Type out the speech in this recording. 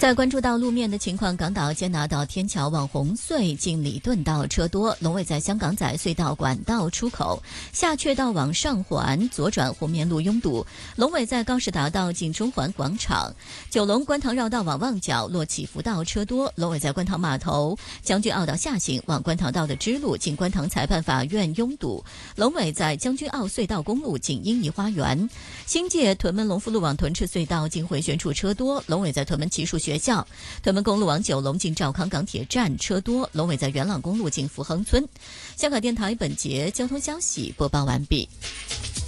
再关注到路面的情况，港岛坚拿道天桥往红隧近礼顿道车多，龙尾在香港仔隧道管道出口，下阙道往上环左转红棉路拥堵，龙尾在高士达道近中环广场，九龙观塘绕道往旺角落起福道车多，龙尾在观塘码头，将军澳道下行往观塘道的支路近观塘裁判法院拥堵，龙尾在将军澳隧道公路近英怡花园，新界屯门隆福路往屯赤隧道近回旋处车多，龙尾在屯门奇树学校，屯门公路往九龙近兆康港铁站车多，龙尾在元朗公路近福亨村。香港电台本节交通消息播报完毕。